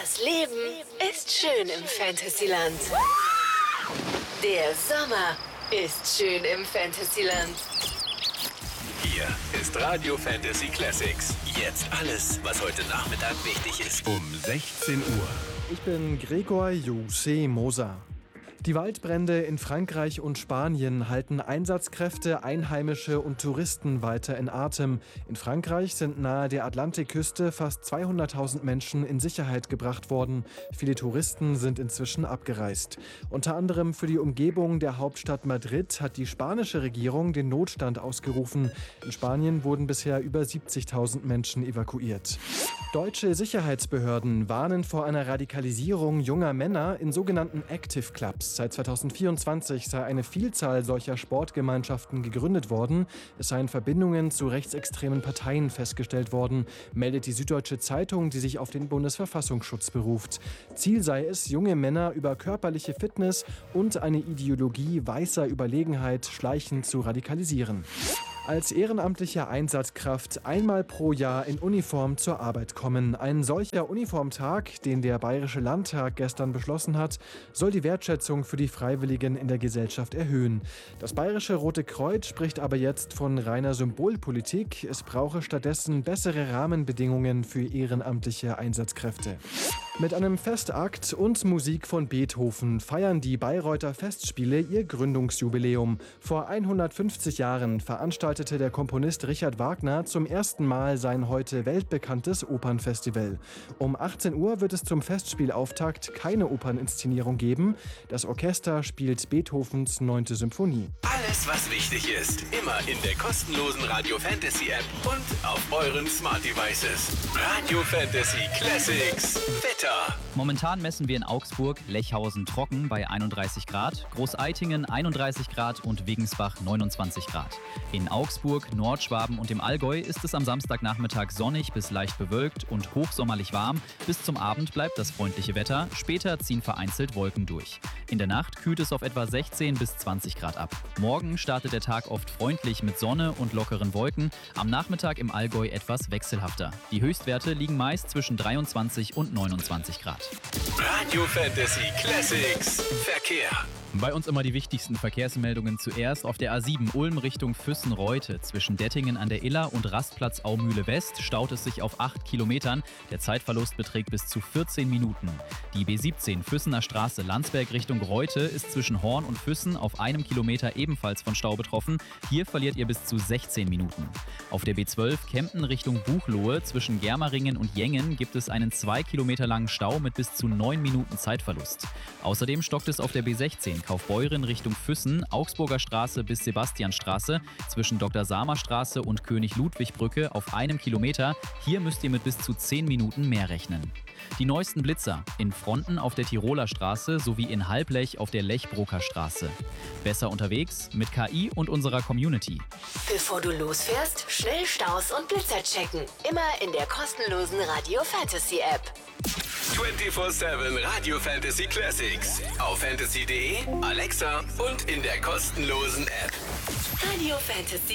Das Leben ist schön im Fantasyland. Der Sommer ist schön im Fantasyland. Hier ist Radio Fantasy Classics. Jetzt alles, was heute Nachmittag wichtig ist. Um 16 Uhr. Ich bin Gregor Jose Moser. Die Waldbrände in Frankreich und Spanien halten Einsatzkräfte, Einheimische und Touristen weiter in Atem. In Frankreich sind nahe der Atlantikküste fast 200.000 Menschen in Sicherheit gebracht worden. Viele Touristen sind inzwischen abgereist. Unter anderem für die Umgebung der Hauptstadt Madrid hat die spanische Regierung den Notstand ausgerufen. In Spanien wurden bisher über 70.000 Menschen evakuiert. Deutsche Sicherheitsbehörden warnen vor einer Radikalisierung junger Männer in sogenannten Active Clubs. Seit 2024 sei eine Vielzahl solcher Sportgemeinschaften gegründet worden. Es seien Verbindungen zu rechtsextremen Parteien festgestellt worden, meldet die Süddeutsche Zeitung, die sich auf den Bundesverfassungsschutz beruft. Ziel sei es, junge Männer über körperliche Fitness und eine Ideologie weißer Überlegenheit schleichend zu radikalisieren. Als ehrenamtliche Einsatzkraft einmal pro Jahr in Uniform zur Arbeit kommen. Ein solcher Uniformtag, den der Bayerische Landtag gestern beschlossen hat, soll die Wertschätzung für die Freiwilligen in der Gesellschaft erhöhen. Das Bayerische Rote Kreuz spricht aber jetzt von reiner Symbolpolitik. Es brauche stattdessen bessere Rahmenbedingungen für ehrenamtliche Einsatzkräfte. Mit einem Festakt und Musik von Beethoven feiern die Bayreuther Festspiele ihr Gründungsjubiläum. Vor 150 Jahren veranstaltete der Komponist Richard Wagner zum ersten Mal sein heute weltbekanntes Opernfestival. Um 18 Uhr wird es zum Festspielauftakt keine Operninszenierung geben. Das Orchester spielt Beethovens 9. Symphonie. Alles, was wichtig ist, immer in der kostenlosen Radio Fantasy App und auf euren Smart Devices. Radio Fantasy Classics. Wetter. Momentan messen wir in Augsburg Lechhausen trocken bei 31 Grad, Großeitingen 31 Grad und Wegensbach 29 Grad. In Augsburg, Nordschwaben und dem Allgäu ist es am Samstagnachmittag sonnig bis leicht bewölkt und hochsommerlich warm. Bis zum Abend bleibt das freundliche Wetter, später ziehen vereinzelt Wolken durch. In der Nacht kühlt es auf etwa 16 bis 20 Grad ab. Morgen startet der Tag oft freundlich mit Sonne und lockeren Wolken, am Nachmittag im Allgäu etwas wechselhafter. Die Höchstwerte liegen meist zwischen 23 und 29 Grad. Radio Fantasy Classics. Verkehr. Bei uns immer die wichtigsten Verkehrsmeldungen zuerst. Auf der A7 Ulm Richtung Füssen-Reute zwischen Dettingen an der Iller und Rastplatz Aumühle West staut es sich auf 8 Kilometern. Der Zeitverlust beträgt bis zu 14 Minuten. Die B17 Füssener Straße Landsberg Richtung Reute ist zwischen Horn und Füssen auf 1 Kilometer ebenfalls von Stau betroffen. Hier verliert ihr bis zu 16 Minuten. Auf der B12 Kempten Richtung Buchloe zwischen Germeringen und Jengen gibt es einen 2 Kilometer langen Stau mit bis zu 9 Minuten Zeitverlust. Außerdem stockt es auf der B16 Kaufbeuren Richtung Füssen, Augsburger Straße bis Sebastianstraße, zwischen Dr. Samer Straße und König-Ludwig-Brücke auf 1 Kilometer. Hier müsst ihr mit bis zu 10 Minuten mehr rechnen. Die neuesten Blitzer in Fronten auf der Tiroler Straße sowie in Halblech auf der Lechbroker Straße. Besser unterwegs mit KI und unserer Community. Bevor du losfährst, schnell Staus und Blitzer checken. Immer in der kostenlosen Radio Fantasy App. 24/7 Radio Fantasy Classics. Auf fantasy.de, Alexa und in der kostenlosen App. Radio Fantasy.